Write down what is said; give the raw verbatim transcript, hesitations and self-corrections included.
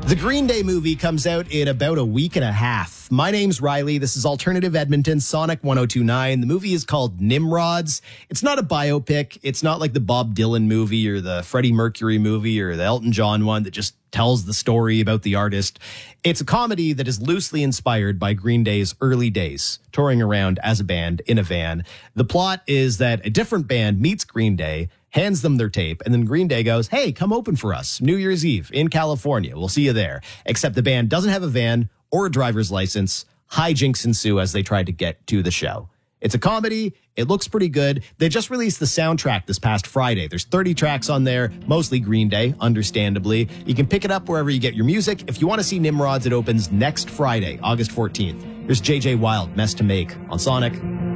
The Green Day movie comes out in about a week and a half. My name's Riley. This is Alternative Edmonton, Sonic one oh two point nine. The movie is called Nimrods. It's not a biopic. It's not like the Bob Dylan movie or the Freddie Mercury movie or the Elton John one that just tells the story about the artist. It's a comedy that is loosely inspired by Green Day's early days, touring around as a band in a van. The plot is that a different band meets Green Day, hands them their tape, and then Green Day goes, hey, come open for us New Year's Eve in California. We'll see you there. Except the band doesn't have a van or a driver's license. Hijinks ensue as they try to get to the show. It's a comedy. It looks pretty good. They just released the soundtrack this past Friday. There's thirty tracks on there, mostly Green Day, understandably. You can pick it up wherever you get your music. If you want to see Nimrods, it opens next Friday, August fourteenth. Here's J J Wild, Mess to Make on Sonic.